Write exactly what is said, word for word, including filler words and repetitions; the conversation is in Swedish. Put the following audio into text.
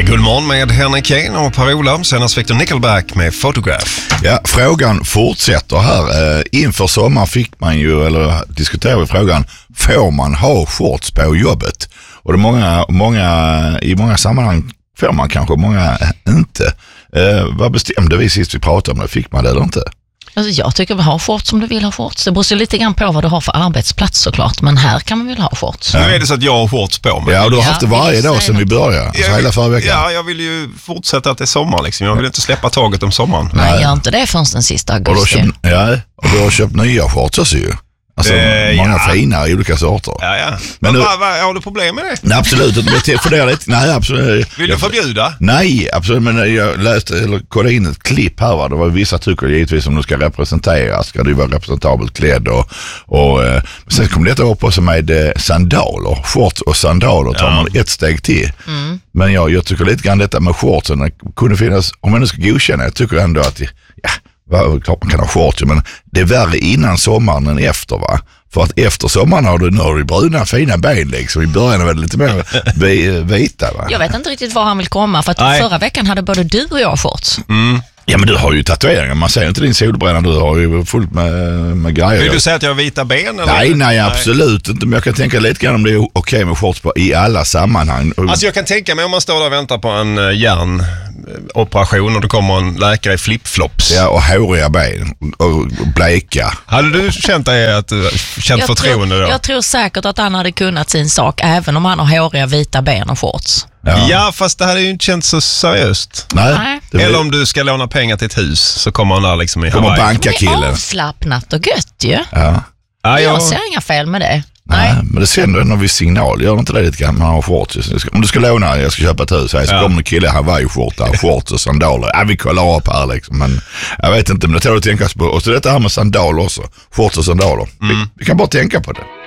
Guldmorgon med Henrik Kane och Per-Ola. Senast fick du Nickelback med Photograph. Ja, frågan fortsätter här. Inför sommar fick man ju, eller diskuterar vi frågan, får man ha shorts på jobbet? Och det är många, många, i många sammanhang får man kanske, många inte. Eh, vad bestämde vi sist vi pratade om det? Fick man det eller inte? Alltså jag tycker vi har shorts som du vill ha shorts. Det beror lite grann på vad du har för arbetsplats såklart. Men här kan man väl ha shorts. Ja. Nu är det så att jag har shorts på mig. Ja, och du har haft det varje dag sedan vi började. Alltså jag, hela förra veckan. Ja, jag vill ju fortsätta att det är sommar liksom. Jag vill inte släppa taget om sommaren. Nej, gör inte det förrän den sista augusti. Och du har köpt, ja, och du har köpt nya shorts också ju. Alltså eh, många ja. fina i olika sorter. Ja, ja. Men nu, va, va, har du problem med det? Nej, absolut inte. För det lite. Nej, absolut. Vill du förbjuda? Nej, absolut. Men jag läste, eller kollade in ett klipp här. Va? Det var vissa tycker givetvis om du ska representera. Ska du vara representabelt klädd. Och, och, eh, sen kom detta upp också med eh, sandaler. Shorts och sandaler tar ja. man ett steg till. Mm. Men jag, jag tycker lite grann detta med shortsen. Det kunde finnas, om man nu ska godkänna, jag tycker ändå att ja, klart man kan ha shorts, men det är värre innan sommaren än efter, va? För att efter sommaren har du, har du bruna fina ben liksom. I början är det lite mer vita, va? Jag vet inte riktigt var han vill komma, för att Nej. förra veckan hade både du och jag shorts. Mm. Ja, men du har ju tatueringar. Man ser inte din solbränna. Du har ju fullt med, med grejer. Vill du säga att jag har vita ben? Eller? Nej, nej, absolut inte. Men jag kan tänka lite grann om det är okej med shorts på i alla sammanhang. Alltså jag kan tänka mig om man står där och väntar på en uh, hjärnoperation och det kommer en läkare i flipflops. Ja, och håriga ben och bleka. Hade du känt dig att du känt jag förtroende tror, då? Jag tror säkert att han hade kunnat sin sak även om han har håriga vita ben och shorts. Ja. ja, fast det hade ju inte känts så seriöst. Nej. Det Eller om du ska låna pengar till ett hus så kommer han där liksom i Hawaii. Banka killen. Det är avslappnat och gött ju. Ja. Ja, jag ser inga fel med det. Nej, Nej. Men det sänder en viss signal. Gör inte det lite grann? Man har shorts. Om du ska låna, jag ska köpa ett hus här, så ja. kommer en kille Hawaii-skjorta, shorts och sandaler. Ja, vi kollar upp här liksom. Men jag vet inte, men det tar du tänka på. Och så detta här med sandaler också. Shorts och sandaler. Mm. Vi, vi kan bara tänka på det.